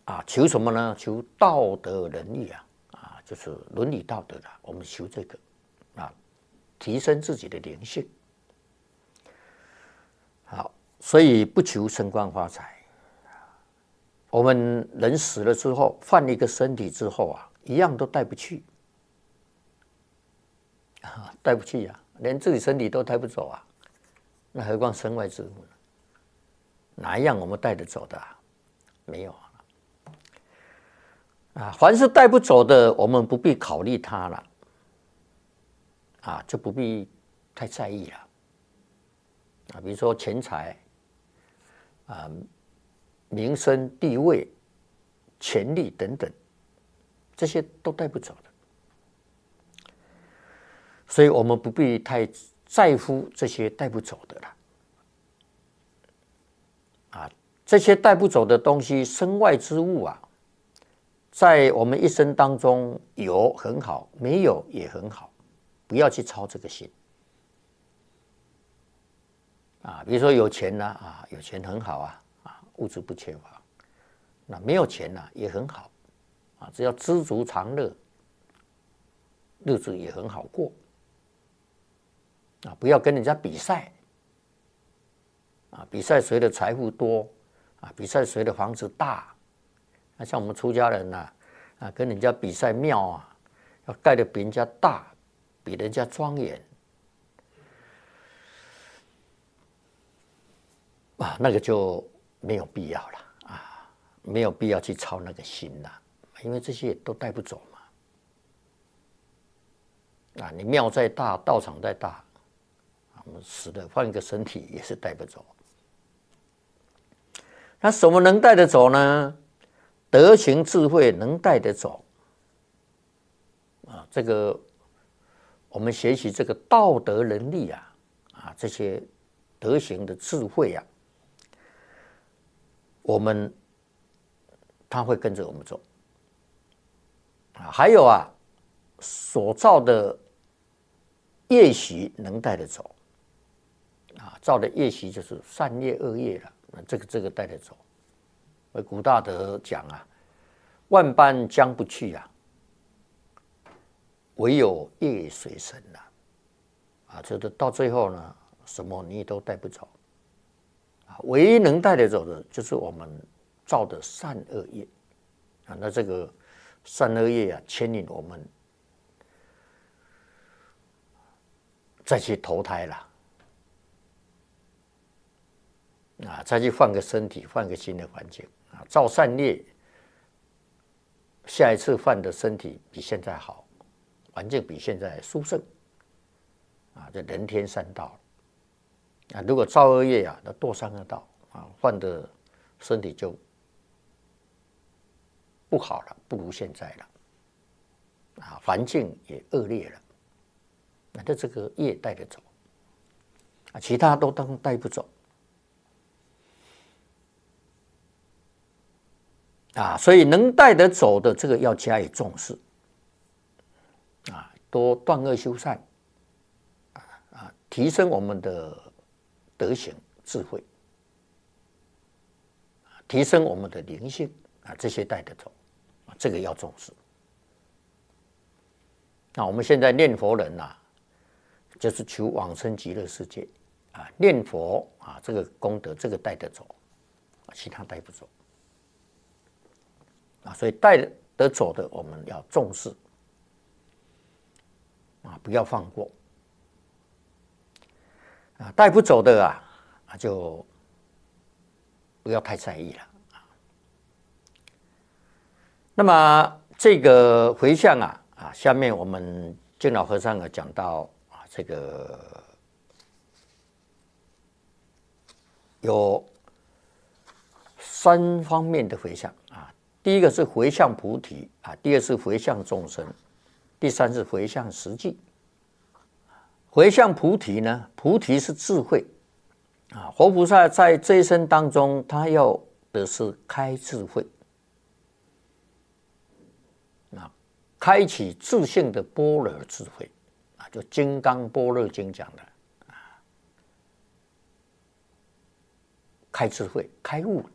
求什么呢？求道德仁义就是伦理道德我们求这个提升自己的灵性。好，所以不求升官发财。我们人死了之后，换一个身体之后一样都带不去带不去连自己身体都带不走那何况身外之物呢？哪一样我们带得走的没有凡是带不走的，我们不必考虑它了就不必太在意了比如说钱财名声地位权力等等，这些都带不走的，所以我们不必太在乎这些带不走的了这些带不走的东西，身外之物在我们一生当中有很好，没有也很好，不要去操这个心比如说有钱有钱很好物质不缺乏，那没有钱也很好只要知足常乐，日子也很好过不要跟人家比赛比赛谁的财富多比赛谁的房子大像我们出家人跟人家比赛庙要盖得比人家大，比人家庄严那个就没有必要了没有必要去操那个心了，因为这些都带不走嘛你庙再大，道场再大，我们死了换一个身体也是带不走。那什么能带得走呢？德行智慧能带得走这个我们学习这个道德能力这些德行的智慧他会跟着我们走还有所造的业习能带得走造的业习就是善业恶业了这个带得走。古大德讲万般将不去唯有业随身这到最后呢，什么你都带不走唯一能带得走的就是我们造的善恶业那这个善恶业牵引我们再去投胎了再去换个身体，换个新的环境造善业，下一次换的身体比现在好，环境比现在殊胜这人天三道如果造恶业那堕三恶道换的身体就不好了，不如现在了环境也恶劣了那这个业带得走其他都当带不走所以能带得走的这个要加以重视多断恶修善提升我们的德行智慧提升我们的灵性这些带得走这个要重视我们现在念佛人就是求往生极乐世界念佛这个功德这个带得走其他带不走所以带得走的我们要重视不要放过带不走的就不要太在意了那么这个回向下面我们净老和尚讲到这个有3方面的回向第一个是回向菩提第二是回向众生，第三是回向实际。回向菩提呢，菩提是智慧活菩萨在这一生当中，他要的是开智慧开启自性的般若智慧就《金刚般若经》讲的开智慧开悟